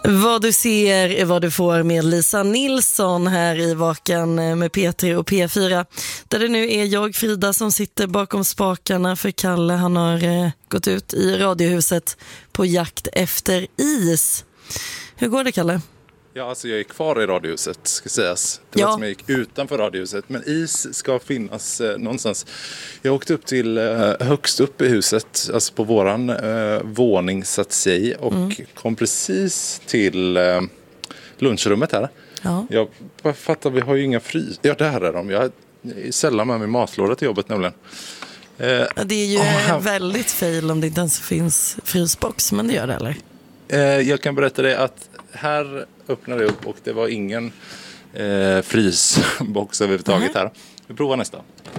Vad du ser är vad du får med Lisa Nilsson här i Vakan med P3 och P4. Där det nu är jag, Frida, som sitter bakom spakarna för Kalle. Han har gått ut i Radiohuset på jakt efter is. Hur går det, Kalle? Ja, alltså jag är kvar i Radiohuset, ska sägas. Det var som jag gick utanför Radiohuset. Men is ska finnas någonstans. Jag åkte upp till högst upp i huset, alltså på våran våning så att säga. Och kom precis till lunchrummet här. Ja. Jag fattar, vi har ju inga frys. Ja, där är de. Jag är sällan med min matlåda till jobbet nämligen. Det är ju väldigt fail om det inte ens finns frysbox, men det gör det, eller? Jag kan berätta det att här öppnade jag upp och det var ingen frysbox överhuvudtaget här. Vi provar nästa.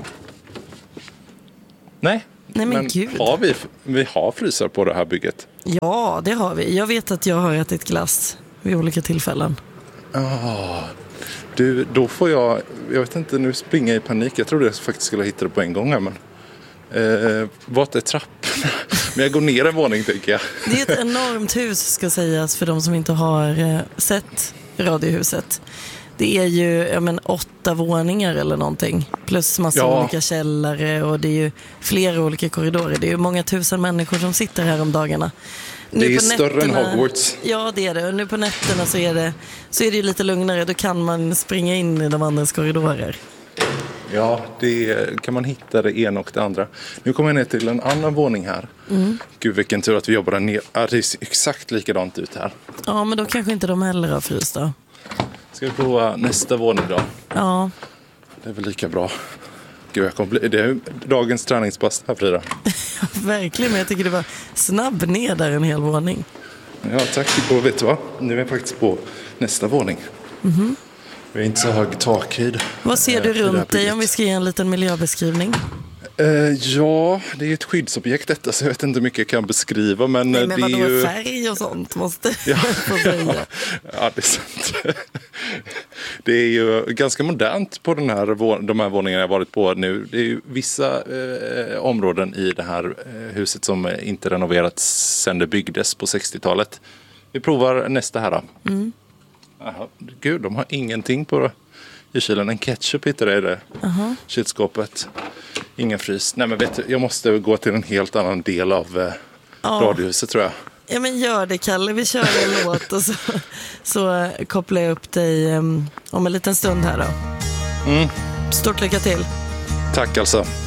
Nej men gud. Vi har frysar på det här bygget. Ja, det har vi. Jag vet att jag har ätit glass vid olika tillfällen. Du, då får jag vet inte, nu springer jag i panik. Jag trodde jag faktiskt skulle hitta det på en gång här, men vart är trapporna? Men jag går ner en våning, tänker jag. Det är ett enormt hus, ska sägas, för de som inte har sett Radiohuset. Det är ju 8 våningar eller någonting. Plus massa olika källare, och det är ju flera olika korridorer. Det är ju många tusen människor som sitter här om dagarna. Det är större än Hogwarts. Ja, det är det. Och nu på nätterna så är det ju lite lugnare. Då kan man springa in i de andras korridorer. Ja, det kan man hitta det ena och det andra. Nu kommer jag ner till en annan våning här. Gud, vilken tur att vi jobbar där ner. Det ser exakt likadant ut här. Ja, men då kanske inte de heller har frys då. Ska vi prova nästa våning då? Ja. Det är väl lika bra. Gud, det är dagens träningspass här, Frida. Ja, verkligen, men jag tycker det var snabb ner där en hel våning. Ja, tack. Och vet du vad? Nu är jag faktiskt på nästa våning. Vi är inte så hög takhöjd. Vad ser du runt dig, om vi ska ge en liten miljöbeskrivning? Ja, det är ett skyddsobjekt detta, så jag vet inte hur mycket jag kan beskriva. Men nej, men det vadå, är ju färg och sånt måste ja. få säga. Ja, det är sant. Det är ju ganska modernt på de här våningarna jag varit på nu. Det är ju vissa områden i det här huset som inte renoverats sedan det byggdes på 60-talet. Vi provar nästa här då. Aha, gud, de har ingenting på i kylen. En ketchup hittade jag i det kylskåpet. Ingen frys. Nej, men vet du, jag måste gå till en helt annan del av Radiohuset, tror jag. Ja, men gör det, Kalle. Vi kör en låt och så kopplar jag upp dig om en liten stund här då. Stort lycka till. Tack alltså.